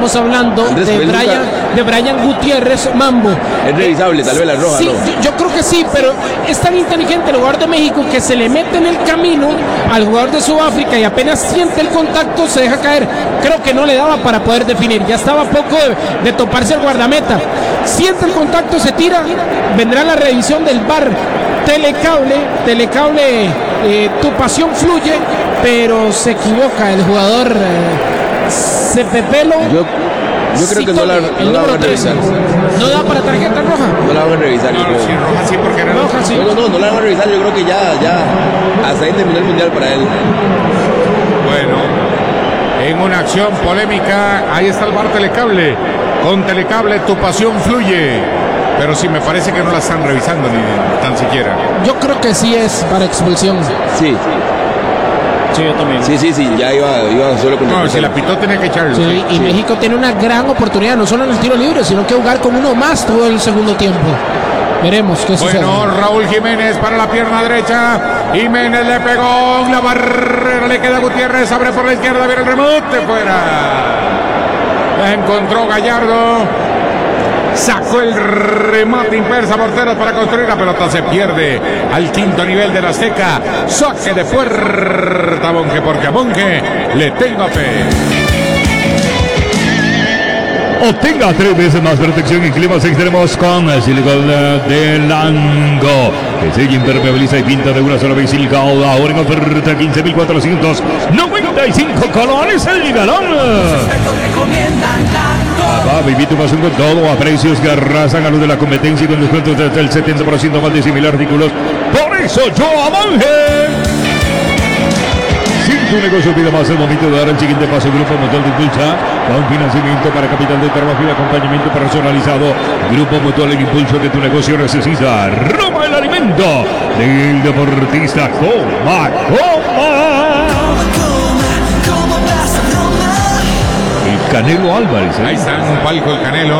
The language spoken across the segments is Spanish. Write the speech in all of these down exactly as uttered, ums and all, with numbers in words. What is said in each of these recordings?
estamos hablando Andrés de Peluca. Brian, de Brian Gutiérrez Mambo. Es revisable, tal vez la roja, Sí, ¿no? yo, yo creo que sí, pero es tan inteligente el jugador de México que se le mete en el camino al jugador de Sudáfrica y apenas siente el contacto se deja caer. Creo que no le daba para poder definir, ya estaba a poco de, de toparse el guardameta. Siente el contacto, se tira, vendrá la revisión del V A R. Telecable, telecable, eh, tu pasión fluye, pero se equivoca el jugador eh, Cepepelo. Yo, yo creo que no la, no la van a revisar. No da para tarjeta roja. No la van a revisar. No, yo creo. sí, roja sí, porque era Roja sí. No, no, no, no la van a revisar. Yo creo que ya, ya, hasta ahí terminó el mundial para él. Bueno, en una acción polémica, ahí está el V A R Telecable. Con Telecable tu pasión fluye. Pero sí, me parece que no la están revisando ni tan siquiera. Yo creo que sí es para expulsión. Sí, Sí, yo también. sí, sí, sí, ya iba, iba solo con No, el si la pitó tenía que echarlo. Sí, y sí. México tiene una gran oportunidad, no solo en el tiro libre, sino que jugar con uno más todo el segundo tiempo. Veremos qué sucede. Bueno, Raúl Jiménez para la pierna derecha. Jiménez le pegó la barrera, le queda Gutiérrez, abre por la izquierda, viene el remote, fuera. La encontró Gallardo. Sacó el remate inversa, porteros para construir. La pelota se pierde al quinto nivel de la Azteca. Saque de puerta, Monje, porque a Monje le tengo fe. Obtenga tres veces más protección en climas extremos con Silicol de Lango, que se impermeabiliza y pinta de una sola vez. Silicol ahora en oferta quince mil cuatrocientos noventa y cinco colones el galón. Papá, viví tu pasión con todo a precios que arrasan a los de la competencia y con descuentos desde el setenta por ciento más de cien mil artículos. Por eso yo a Monje. Si tu negocio pide más, es momento de dar el siguiente paso. Grupo Mutual de Impulsa, con financiamiento para capital de trabajo y acompañamiento personalizado. Grupo Mutual, el impulso que tu negocio necesita. Roma, el alimento del deportista. Coma, coma. El Canelo Álvarez, ¿eh? Ahí está en un palco el Canelo.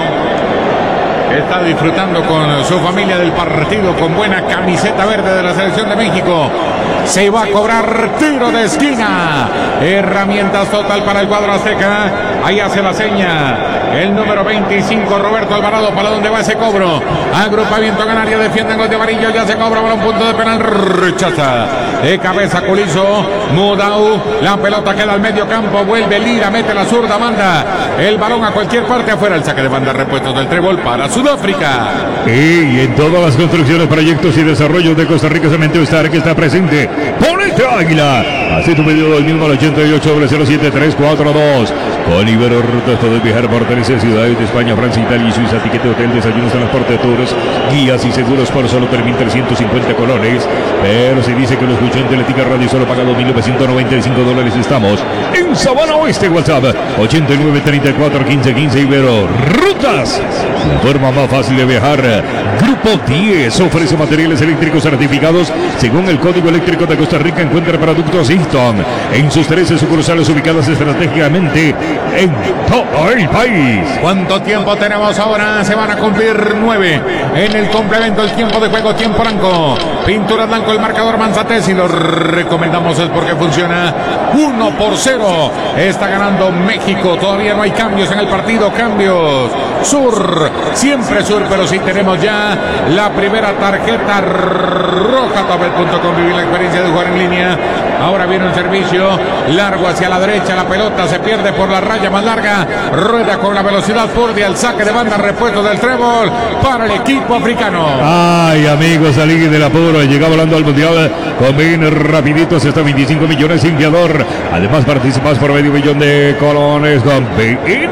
Está disfrutando con su familia del partido con buena camiseta verde de la selección de México. Se va a cobrar tiro de esquina. Herramientas total para el cuadro azteca. Ahí hace la seña el número veinticinco, Roberto Alvarado. ¿Para dónde va ese cobro? Agrupamiento canario, defienden los de amarillo. Ya se cobra para un punto de penal. Rechaza de cabeza Culizo. Mudau. La pelota queda al medio campo. Vuelve Lira, mete la zurda, manda el balón a cualquier parte afuera. El saque de banda, repuestos del trébol para Sudáfrica. Y en todas las construcciones, proyectos y desarrollos de Costa Rica, Cemento Star, que está presente. Ponete Águila. Haz tu pedido del mismo al ochenta y ocho, cero siete tres cuatro dos. Con Ibero Rutas puedes viajar por trece ciudades de España, Francia, Italia y Suiza. Tiquete hotel, desayunos, transporte de tours, guías y seguros por solo tres mil trescientos cincuenta colones. Pero se dice que los escuchan en Teletica Radio solo paga dos mil novecientos noventa y cinco dólares. Estamos en Sabana Oeste. WhatsApp ochenta y nueve, treinta y cuatro, quince, quince. Ibero Rutas, la forma más fácil de viajar. Grupo diez ofrece materiales eléctricos certificados según el Código Eléctrico de Costa Rica. Encuentra productos Easton en sus trece sucursales ubicadas estratégicamente en todo el país. ¿Cuánto tiempo tenemos ahora? Se van a cumplir nueve en el complemento, el tiempo de juego, tiempo blanco. Pintura blanco, el marcador Manzatez, y lo recomendamos es porque funciona. Uno por cero. Está ganando México. Todavía no hay cambios en el partido. Cambios. Sur. Siempre sur, pero sí tenemos ya la primera tarjeta roja. Tablet punto com, vivir la experiencia de jugar en línea. Ahora viene un servicio largo hacia la derecha. La pelota se pierde por la raya más larga. Rueda con la velocidad Purdy al saque de banda, repuesto del trébol para el equipo africano. Ay, amigos, salí del apuro. Llega volando al mundial con bien rapiditos hasta veinticinco millones enviador. Además, participas por medio millón de colones con bien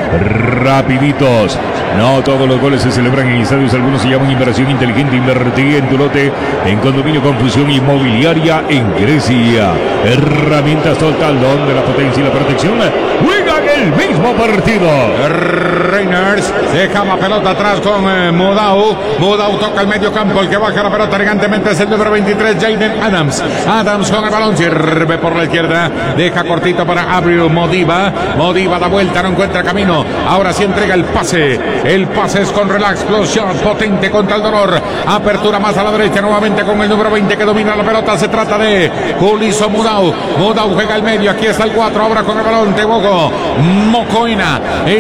rapiditos. No todos los goles se celebran en estadios, algunos se llaman inversión inteligente. Invertí en tu lote en condominio con fusión inmobiliaria en Grecia. Herramientas total, donde la potencia y la protección juegan el mismo partido. Reiners deja la pelota atrás con eh, Mudau. Mudau toca el medio campo, el que baja la pelota elegantemente es el número veintitrés, Jaden Adams. Adams con el balón, sirve por la izquierda, deja cortito para Abril Modiva. Modiva da vuelta, no encuentra camino. Ahora sí entrega el pase. El pase es con relax, close shot, potente contra el dolor. Apertura más a la derecha, nuevamente con el número veinte que domina la pelota. Se trata de Culizo Mudau. Mudau juega al medio, aquí está el cuatro, ahora con el balón Tebogo Mocoena.